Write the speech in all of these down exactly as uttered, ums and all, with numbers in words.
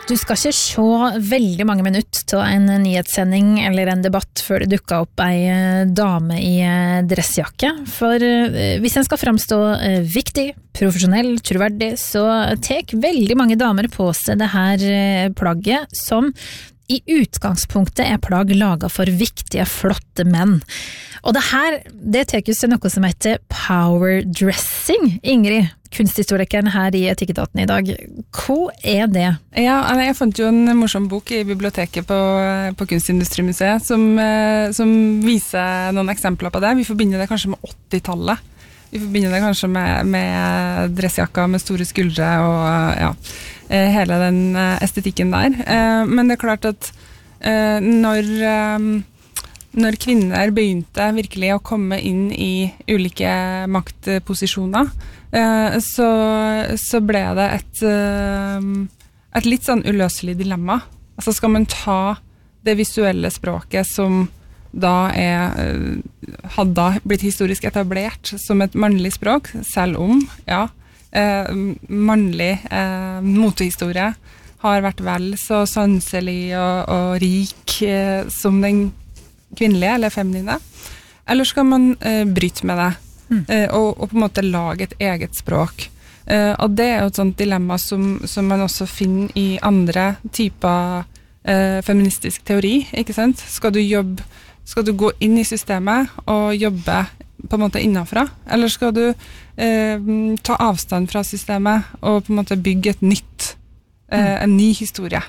Du skal ikke se veldig mange minutter til en nyhetssending eller en debatt før det dukker opp ei dame i dressjakke, for hvis en skal fremstå viktig, profesjonell, troverdig, så tek veldig mange damer på seg det her plagget som i utgangspunktet er plagg laget for viktige, flotte menn. Og det her, det tekes til noe som heter power dressing, Ingrid, kunsthistorikeren her i Etikketaten i dag. Hva er det? Ja, jeg fant jo en morsom bok i biblioteket på, på Kunstindustrimuseet som, som viser noen eksempler på det. Vi forbinder det kanskje med åttitallet. Vi forbinder det kanskje med, med dressjakka med store skuldre og ja, hele den estetikken der. Men det er klart at når, når kvinner begynte virkelig å komme inn i ulike maktposisjoner, så, så ble det et, et litt sånn uløselig dilemma. Altså skal man ta det visuelle språket som da er, hadde da blitt historisk etablert som et mannlig språk, selv om, ja, eh, mannlig eh, motehistorie har vært vel så sanselig og, og rik eh, som den kvinnelige eller feminine. Eller skal man eh, bryte med det mm. eh, og, og på en måte lage et eget språk. Eh, og det er jo et sånt dilemma som, som man også finner i andre typer eh, feministisk teori, ikke sant? Skal du jobbe Skal du gå inn i systemet og jobbe på en måte innenfra? Eller skal du eh, ta avstand fra systemet og på en måte bygge et nytt, eh, en ny historie?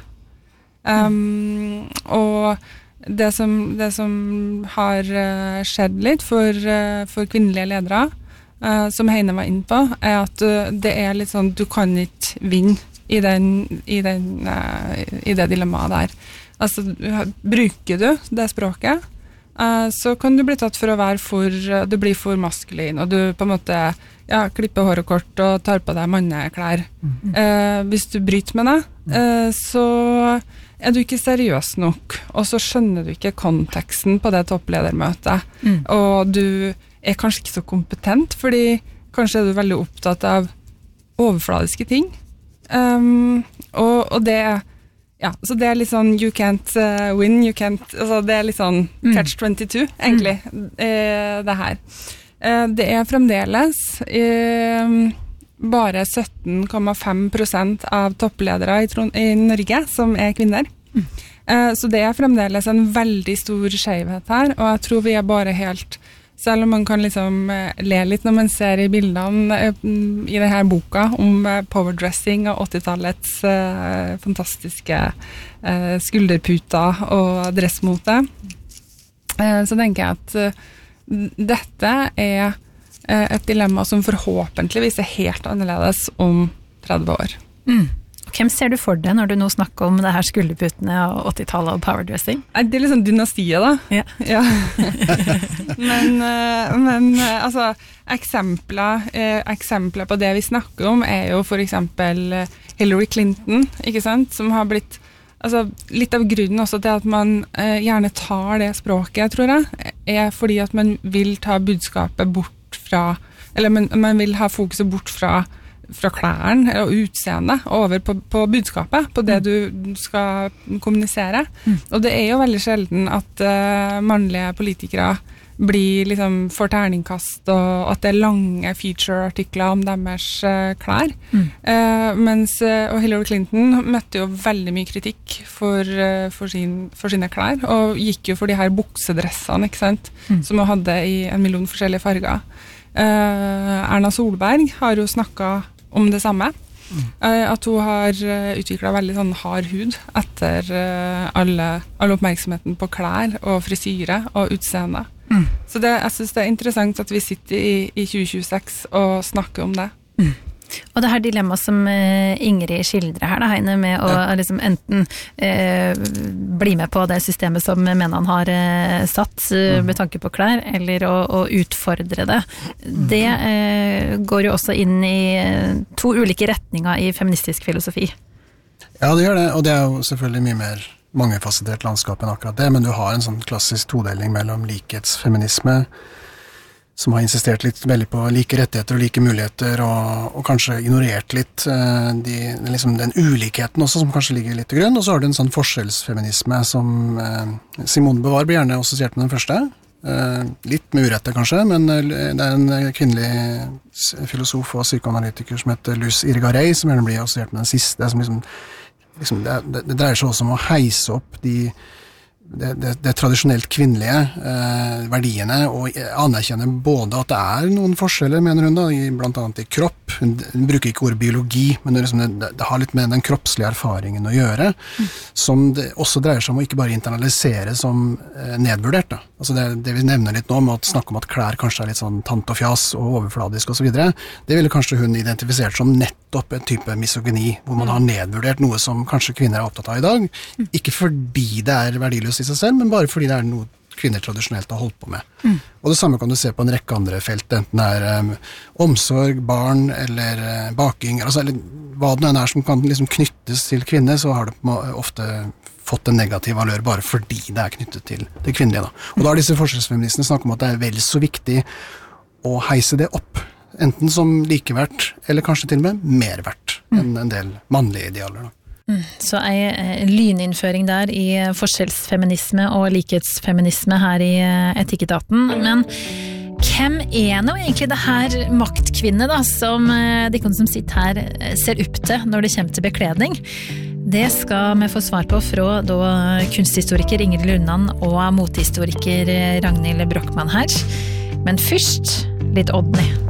Um, og det som, det som har uh, skjedd litt for, uh, for kvinnelige ledere, uh, som Heine var inne på, er at uh, det er litt sånn, du kan ikke vinne i, den, i, den, uh, i det dilemmaet der. Altså, bruker du det språket, så kan du bli tatt for å være for, du blir for maskulin, og du på en måte ja, klipper håret kort og tar på deg manneklær. Mm. Eh, hvis du bryter med det, eh, så er du ikke seriøs nok, og så skjønner du ikke konteksten på det toppledermøtet, mm. og du er kanskje ikke så kompetent, fordi kanskje er du veldig opptatt av overfladiske ting. Um, og, og det er Ja, så det er litt sånn you can't uh, win, you can't, altså det er litt sånn catch twenty-two, egentlig, mm. eh, det her. Eh, det er fremdeles eh, bare sytten komma fem prosent av toppledere i, i Norge som er kvinner. Mm. Eh, så det er fremdeles en veldig stor skjevhet her, og jeg tror vi er bare helt, selv om man kan liksom le litt når man ser i bildene i denne boka om powerdressing og åttitallets uh, fantastiske uh, skulderputer og dressmote, uh, så tenker jeg at uh, dette er uh, et dilemma som forhåpentligvis er helt annerledes om tretti år. Mm. Hvem ser du for deg når du nå snakker om det her skulderputene og åttitallet og powerdressing? Det er liksom dynastiet da. Ja. Ja. men, men altså, eksempler, eksempler på det vi snakker om er jo for eksempel Hillary Clinton, ikke sant? Som har blitt, altså litt av grunnen også til at man eh, gjerne tar det språket, tror jeg, er fordi at man vil ta budskapet bort fra, eller man, man vil ha fokuset bort fra fra klærne og utseendet over på, på budskapet, på det du skal kommunisere. Mm. Og det er jo veldig sjelden at uh, mannlige politikere blir liksom for terningkast, og at det er lange feature-artikler om deres uh, klær. Mm. Uh, mens, uh, og Hillary Clinton møtte jo veldig mye kritikk for, uh, for, sin, for sine klær, og gikk jo for de her buksedressene, ikke sant? Mm. Som hun hadde i en million forskjellige farger. Uh, Erna Solberg har jo snakket om det samme, mm. uh, at hun har uh, utviklet veldig sånn hard hud etter uh, alle, alle oppmerksomheten på klær og frisyre og utseende. Mm. Så det, jeg synes det er interessant at vi sitter i, i tjue tjueseks og snakker om det. Mm. Og det her dilemmaet som uh, Ingrid skildrer her, da, Heine, med å ja. liksom enten uh, bli med på det systemet som mennene har uh, satt uh, med tanke på klær, eller å, å utfordre det. Det uh, går jo også inn i uh, to ulike retninger i feministisk filosofi. Ja, det gjør det, og det er jo selvfølgelig mye mer mangefasettert landskap enn akkurat det, men du har en sånn klassisk todeling mellom likhetsfeminisme, som har insistert litt veldig på like rettigheter og like muligheter, og, og kanskje ignorert litt uh, de, liksom den ulikheten også, som kanskje ligger litt til grunn. Og så har du en sånn forskjellsfeminisme som uh, Simone Beauvoir blir gjerne assosiert med den første. Uh, litt med urette kanskje, men uh, det er en kvinnelig filosof og psykoanalytiker som heter Luz Irigaray, som gjerne blir assosiert med den siste, som liksom, liksom det, det, det dreier seg også om å heise opp de Det, det, det tradisjonelt kvinnelige eh, verdiene, og anerkjenne både at det er noen forskjeller, mener hun da, i, blant annet i kropp. Hun, hun bruker ikke ordet biologi, men det, liksom, det, det har litt med den kroppslige erfaringen å gjøre, mm. som det også dreier seg om å ikke bare internalisere som eh, nedvurdert. Da. Altså det, det vi nevner litt nå, med å snakke om at klær kanskje er litt sånn tant og fjas og overfladisk og så videre, det ville kanskje hun identifisert som nettopp en type misogyni, hvor man har nedvurdert noe som kanskje kvinner er opptatt av i dag, mm. ikke fordi det er verdiløst i seg selv, men bare fordi det er noe kvinner tradisjonelt har holdt på med. Mm. Og det samme kan du se på en rekke andre felt, enten det er um, omsorg, barn eller uh, baking, altså, eller hva det er som kan liksom knyttes til kvinner, så har det ofte fått en negativ valør bare fordi det er knyttet til det kvinnelige. Da. Og da har disse forskjellsfeministene snakket om at det er vel så viktig å heise det opp, enten som likeverdt, eller kanskje til og med mer verdt enn en del mannlige idealer. Da. Mm, så ei lyninnføring der i forskjellsfeminisme og likhetsfeminisme her i Etikketaten. Men hvem er nå egentlig det her maktkvinne da, som de som sitter her ser opp til når det kommer til bekledning? Det skal vi få svar på fra da kunsthistoriker Ingrid Lundan og motehistoriker Ragnhild Brochmann her. Men først litt Odny.